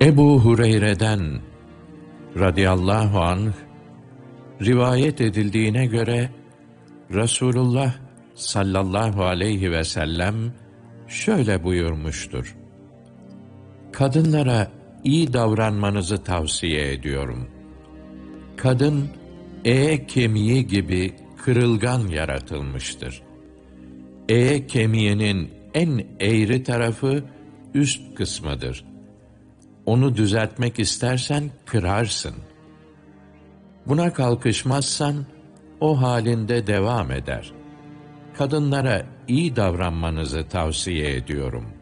Ebu Hureyre'den radıyallahu anh rivayet edildiğine göre Resulullah sallallahu aleyhi ve sellem şöyle buyurmuştur: Kadınlara iyi davranmanızı tavsiye ediyorum. Kadın kemiği gibi kırılgan yaratılmıştır. Kemiğinin en eğri tarafı üst kısmıdır. Onu düzeltmek istersen kırarsın. Buna kalkışmazsan o halinde devam eder. Kadınlara iyi davranmanızı tavsiye ediyorum.